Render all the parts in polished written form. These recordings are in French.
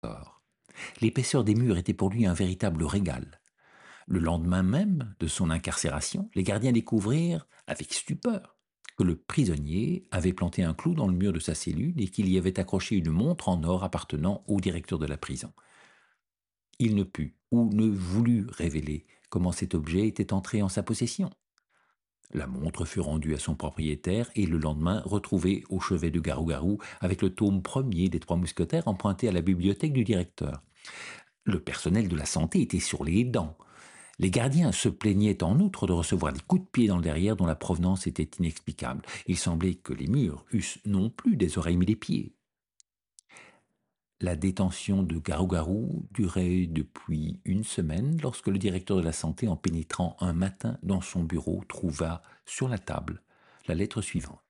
L'épaisseur des murs était pour lui un véritable régal. Le lendemain même de son incarcération, les gardiens découvrirent, avec stupeur, que le prisonnier avait planté un clou dans le mur de sa cellule et qu'il y avait accroché une montre en or appartenant au directeur de la prison. Il ne put ou ne voulut révéler comment cet objet était entré en sa possession. La montre fut rendue à son propriétaire et le lendemain retrouvée au chevet de Garou-Garou avec le tome premier des Trois Mousquetaires emprunté à la bibliothèque du directeur. Le personnel de la santé était sur les dents. Les gardiens se plaignaient en outre de recevoir des coups de pied dans le derrière dont la provenance était inexplicable. Il semblait que les murs eussent non plus des oreilles mais des pieds. La détention de Garou-Garou durait depuis une semaine lorsque le directeur de la santé, en pénétrant un matin dans son bureau, trouva sur la table la lettre suivante.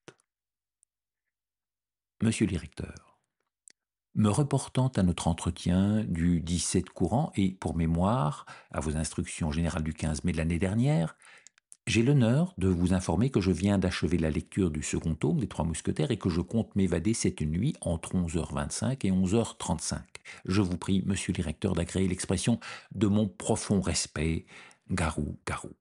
Monsieur le directeur, me reportant à notre entretien du 17 courant et, pour mémoire, à vos instructions générales du 15 mai de l'année dernière, j'ai l'honneur de vous informer que je viens d'achever la lecture du second tome des Trois Mousquetaires et que je compte m'évader cette nuit entre 11h25 et 11h35. Je vous prie, monsieur le directeur, d'agréer l'expression de mon profond respect, Garou-Garou.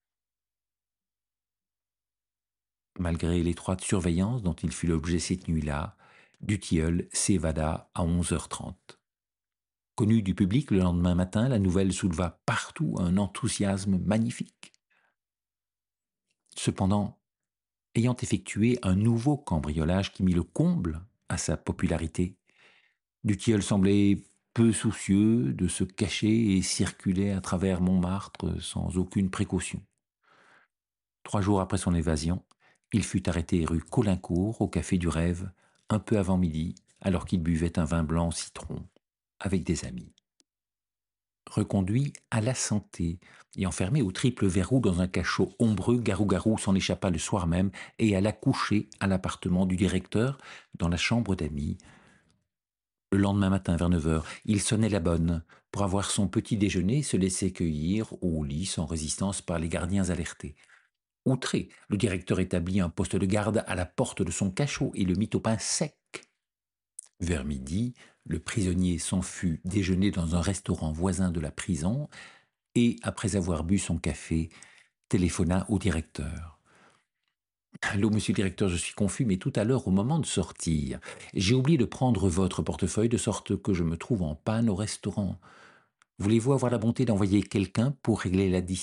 Malgré l'étroite surveillance dont il fut l'objet cette nuit-là, Dutilleul s'évada à 11h30. Connue du public le lendemain matin, la nouvelle souleva partout un enthousiasme magnifique. Cependant, ayant effectué un nouveau cambriolage qui mit le comble à sa popularité, Dutilleul semblait peu soucieux de se cacher et circulait à travers Montmartre sans aucune précaution. 3 jours après son évasion, il fut arrêté rue Caulaincourt, au Café du Rêve, un peu avant midi, alors qu'il buvait un vin blanc citron avec des amis. Reconduit à la santé et enfermé au triple verrou dans un cachot ombreux, Garou-Garou s'en échappa le soir même et alla coucher à l'appartement du directeur dans la chambre d'amis. Le lendemain matin, vers 9h, il sonnait la bonne pour avoir son petit déjeuner et se laisser cueillir au lit sans résistance par les gardiens alertés. Outré, le directeur établit un poste de garde à la porte de son cachot et le mit au pain sec. Vers midi, le prisonnier s'en fut déjeuner dans un restaurant voisin de la prison et, après avoir bu son café, téléphona au directeur. « Allô, monsieur le directeur, je suis confus, mais tout à l'heure, au moment de sortir, j'ai oublié de prendre votre portefeuille de sorte que je me trouve en panne au restaurant. Voulez-vous avoir la bonté d'envoyer quelqu'un pour régler l'addition ?»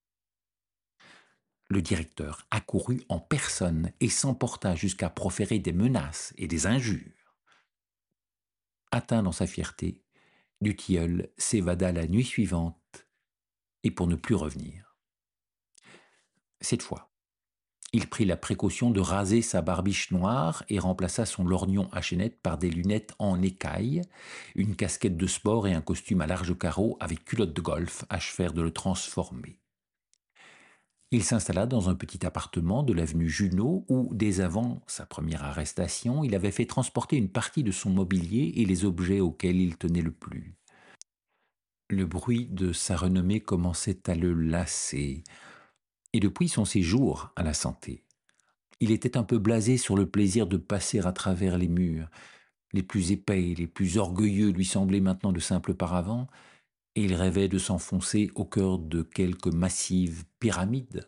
Le directeur accourut en personne et s'emporta jusqu'à proférer des menaces et des injures. Atteint dans sa fierté, Dutilleul s'évada la nuit suivante et pour ne plus revenir. Cette fois, il prit la précaution de raser sa barbiche noire et remplaça son lorgnon à chaînettes par des lunettes en écaille, une casquette de sport et un costume à larges carreaux avec culotte de golf achevèrent de le transformer. Il s'installa dans un petit appartement de l'avenue Junot où, dès avant sa première arrestation, il avait fait transporter une partie de son mobilier et les objets auxquels il tenait le plus. Le bruit de sa renommée commençait à le lasser, et depuis son séjour à la santé, il était un peu blasé sur le plaisir de passer à travers les murs. Les plus épais et les plus orgueilleux lui semblaient maintenant de simples paravents, et il rêvait de s'enfoncer au cœur de quelque massive pyramide.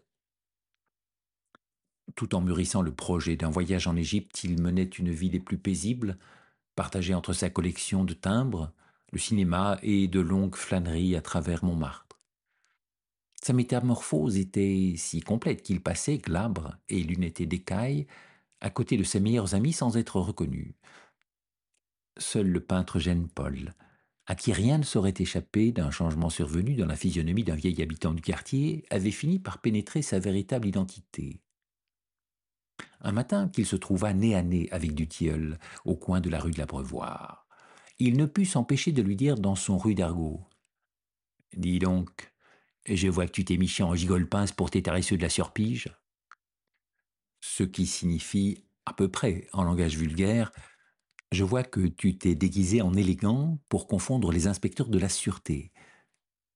Tout en mûrissant le projet d'un voyage en Égypte, il menait une vie des plus paisibles, partagée entre sa collection de timbres, le cinéma et de longues flâneries à travers Montmartre. Sa métamorphose était si complète qu'il passait, glabre et lunettes d'écaille, à côté de ses meilleurs amis sans être reconnu. Seul le peintre Jean Paul, à qui rien ne saurait échapper d'un changement survenu dans la physionomie d'un vieil habitant du quartier, avait fini par pénétrer sa véritable identité. Un matin qu'il se trouva nez à nez avec Dutilleul, au coin de la rue de l'Abreuvoir, il ne put s'empêcher de lui dire dans son rude argot : « Dis donc, je vois que tu t'es miché en gigole-pince pour tes taresseux de la Surpige. » Ce qui signifie, à peu près, en langage vulgaire, « Je vois que tu t'es déguisé en élégant pour confondre les inspecteurs de la sûreté. »« Ah »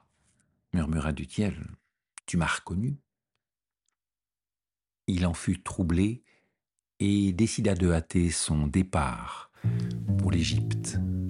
murmura Dutilleul, « tu m'as reconnu ?» Il en fut troublé et décida de hâter son départ pour l'Égypte.